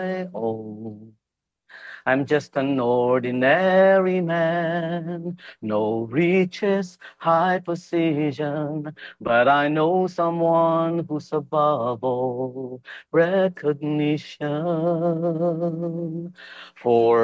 own. I'm just an ordinary man, no riches, high position, but I know someone who's above all recognition. For